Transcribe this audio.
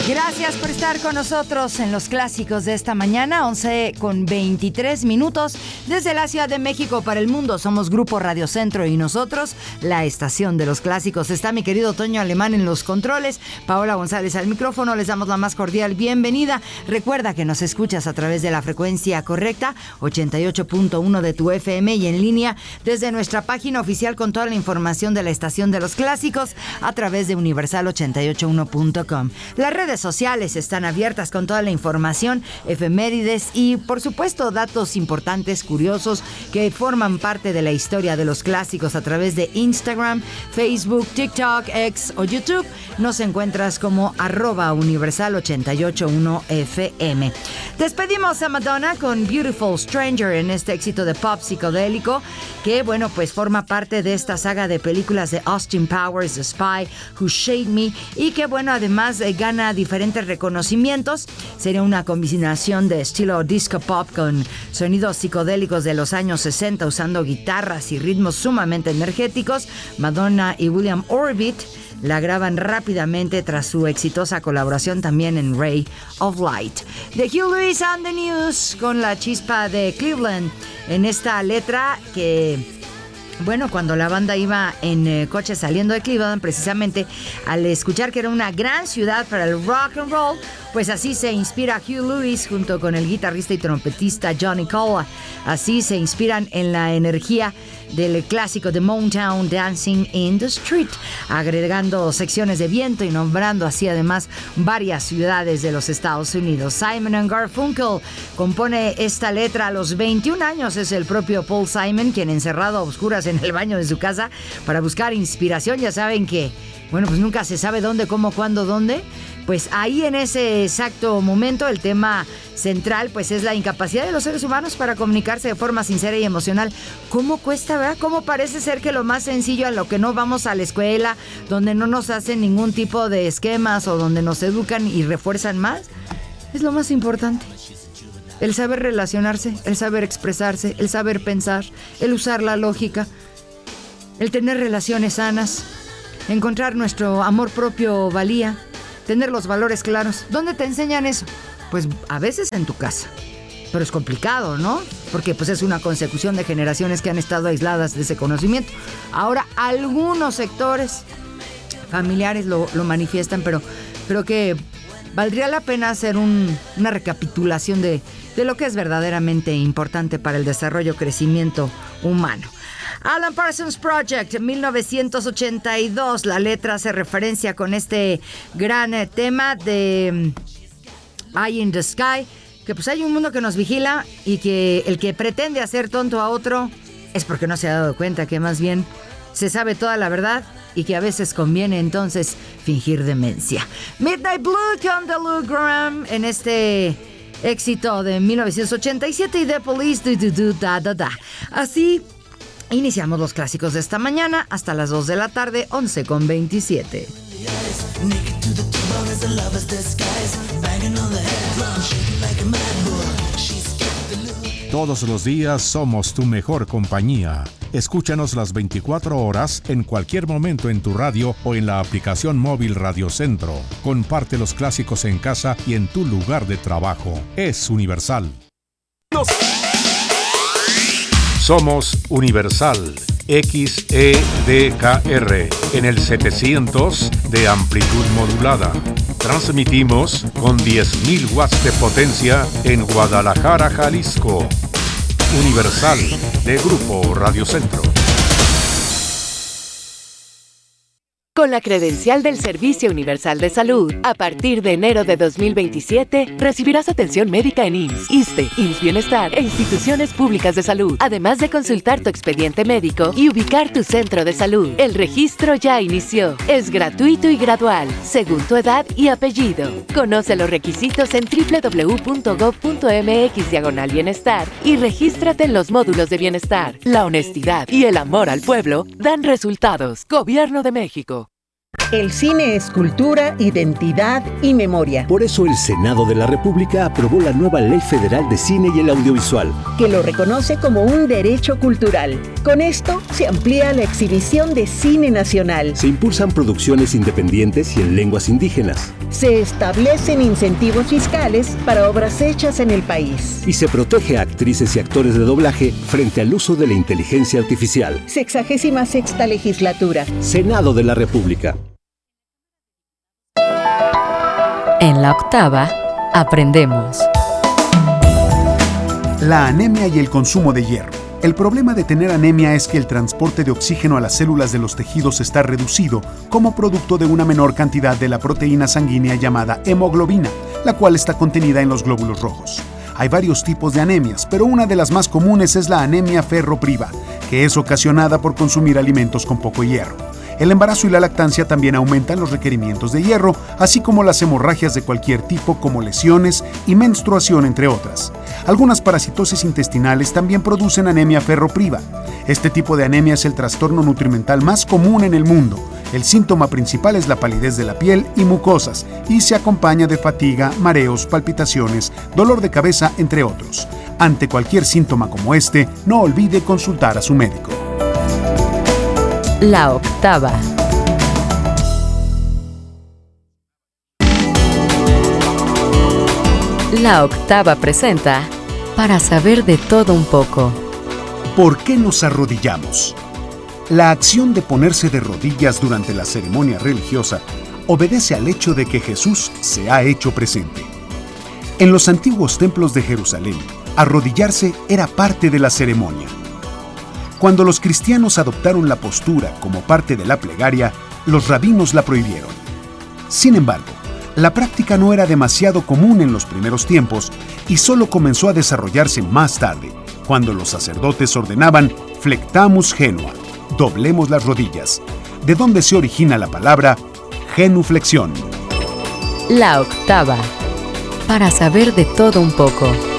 Gracias por estar con nosotros en los clásicos de esta mañana, 11:23 desde la Ciudad de México para el mundo. Somos Grupo Radio Centro y nosotros, la estación de los clásicos. Está mi querido Toño Alemán en los controles, Paola González al micrófono. Les damos la más cordial bienvenida. Recuerda que nos escuchas a través de la frecuencia correcta, 88.1 de tu FM y en línea desde nuestra página oficial con toda la información de la estación de los clásicos a través de universal881.com. Las redes sociales están abiertas con toda la información, efemérides y, por supuesto, datos importantes, curiosos, que forman parte de la historia de los clásicos a través de Instagram, Facebook, TikTok, X o YouTube. Nos encuentras como @universal881fm. Despedimos a Madonna con Beautiful Stranger en este éxito de pop psicodélico que, bueno, pues forma parte de esta saga de películas de Austin Powers, The Spy Who Shamed Me, y que, bueno, además gana diferentes reconocimientos. Sería una combinación de estilo disco pop con sonidos psicodélicos de los años 60 usando guitarras y ritmos sumamente energéticos. Madonna y William Orbit la graban rápidamente tras su exitosa colaboración también en Ray of Light. The Hugh Lewis and the News con La Chispa de Cleveland en esta letra que, bueno, cuando la banda iba en coche saliendo de Cleveland, precisamente al escuchar que era una gran ciudad para el rock and roll, pues así se inspira Hugh Lewis junto con el guitarrista y trompetista Johnny Colla. Así se inspiran en la energía del clásico de Motown, Dancing in the Street, agregando secciones de viento y nombrando así además varias ciudades de los Estados Unidos. Simon & Garfunkel compone esta letra a los 21 años. Es el propio Paul Simon quien, encerrado a oscuras en el baño de su casa para buscar inspiración, ya saben que, bueno, pues nunca se sabe dónde, cómo, cuándo, dónde. Pues ahí en ese exacto momento el tema central pues es la incapacidad de los seres humanos para comunicarse de forma sincera y emocional. ¿Cómo cuesta, verdad? ¿Cómo parece ser que lo más sencillo, a lo que no vamos a la escuela, donde no nos hacen ningún tipo de esquemas o donde nos educan y refuerzan más, es lo más importante? El saber relacionarse, el saber expresarse, el saber pensar, el usar la lógica, el tener relaciones sanas, encontrar nuestro amor propio, valía, tener los valores claros. ¿Dónde te enseñan eso? Pues a veces en tu casa. Pero es complicado, ¿no? Porque pues es una consecución de generaciones que han estado aisladas de ese conocimiento. Ahora algunos sectores familiares lo manifiestan, pero creo que valdría la pena hacer una recapitulación de lo que es verdaderamente importante para el desarrollo y crecimiento humano. Alan Parsons Project, 1982. La letra hace referencia con este gran tema de Eye in the Sky, que pues hay un mundo que nos vigila y que el que pretende hacer tonto a otro es porque no se ha dado cuenta que más bien se sabe toda la verdad y que a veces conviene entonces fingir demencia. Midnight Blue con The Lou Graham en este éxito de 1987 y The Police Da Da Da. Así iniciamos los clásicos de esta mañana hasta las 2 de la tarde, 11:27. Todos los días somos tu mejor compañía. Escúchanos las 24 horas en cualquier momento en tu radio o en la aplicación móvil Radio Centro. Comparte los clásicos en casa y en tu lugar de trabajo. Es Universal. Somos Universal XEDKR en el 700 de amplitud modulada. Transmitimos con 10.000 watts de potencia en Guadalajara, Jalisco. Universal de Grupo Radio Centro. Con la credencial del Servicio Universal de Salud, a partir de enero de 2027, recibirás atención médica en IMSS, ISSSTE, IMSS Bienestar e instituciones públicas de salud, además de consultar tu expediente médico y ubicar tu centro de salud. El registro ya inició. Es gratuito y gradual, según tu edad y apellido. Conoce los requisitos en www.gov.mx/bienestar y regístrate en los módulos de bienestar. La honestidad y el amor al pueblo dan resultados. Gobierno de México. El cine es cultura, identidad y memoria. Por eso el Senado de la República aprobó la nueva Ley Federal de Cine y el Audiovisual, que lo reconoce como un derecho cultural. Con esto se amplía la exhibición de cine nacional. Se impulsan producciones independientes y en lenguas indígenas. Se establecen incentivos fiscales para obras hechas en el país. Y se protege a actrices y actores de doblaje frente al uso de la inteligencia artificial. 66ª Legislatura. Senado de la República. En la octava, aprendemos. La anemia y el consumo de hierro. El problema de tener anemia es que el transporte de oxígeno a las células de los tejidos está reducido como producto de una menor cantidad de la proteína sanguínea llamada hemoglobina, la cual está contenida en los glóbulos rojos. Hay varios tipos de anemias, pero una de las más comunes es la anemia ferropriva, que es ocasionada por consumir alimentos con poco hierro. El embarazo y la lactancia también aumentan los requerimientos de hierro, así como las hemorragias de cualquier tipo como lesiones y menstruación, entre otras. Algunas parasitosis intestinales también producen anemia ferropriva. Este tipo de anemia es el trastorno nutrimental más común en el mundo. El síntoma principal es la palidez de la piel y mucosas, y se acompaña de fatiga, mareos, palpitaciones, dolor de cabeza, entre otros. Ante cualquier síntoma como este, no olvide consultar a su médico. La octava. La octava presenta Para saber de todo un poco. ¿Por qué nos arrodillamos? La acción de ponerse de rodillas durante la ceremonia religiosa obedece al hecho de que Jesús se ha hecho presente. En los antiguos templos de Jerusalén, arrodillarse era parte de la ceremonia. Cuando los cristianos adoptaron la postura como parte de la plegaria, los rabinos la prohibieron. Sin embargo, la práctica no era demasiado común en los primeros tiempos y solo comenzó a desarrollarse más tarde, cuando los sacerdotes ordenaban flectamus genua, doblemos las rodillas, de donde se origina la palabra genuflexión. La octava. Para saber de todo un poco.